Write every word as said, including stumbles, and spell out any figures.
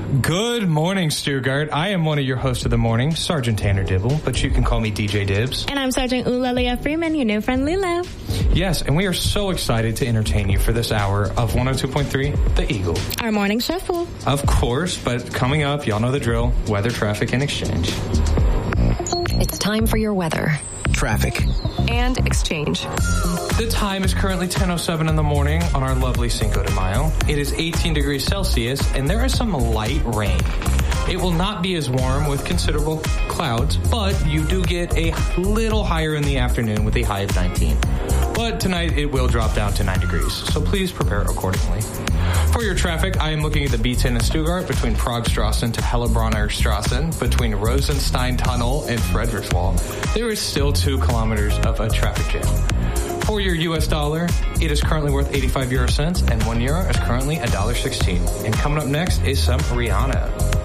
Good morning, Stuttgart. I am one of your hosts of the morning, Sergeant Tanner Dibble, but you can call me D J Dibs. And I'm Sergeant Eulalia Freeman, your new friend Lilo. Yes, and we are so excited to entertain you for this hour of one oh two point three, The Eagle. Our morning shuffle. Of course, but coming up, y'all know the drill, weather, traffic, and exchange. It's time for your weather, traffic, and exchange. The time is currently ten oh seven in the morning on our lovely Cinco de Mayo. It is eighteen degrees Celsius, and there is some light rain. It will not be as warm with considerable clouds, but you do get a little higher in the afternoon with a high of nineteen. But tonight it will drop down to nine degrees, so please prepare accordingly. For your traffic, I am looking at the B ten in Stuttgart between Pragsstrassen to Hellebronner Strassen, between Rosenstein Tunnel and Frederikswald. There is still two kilometers of a traffic jam. For your U S dollar, it is currently worth eighty-five euro cents, and one euro is currently one dollar sixteen. And coming up next is some Rihanna.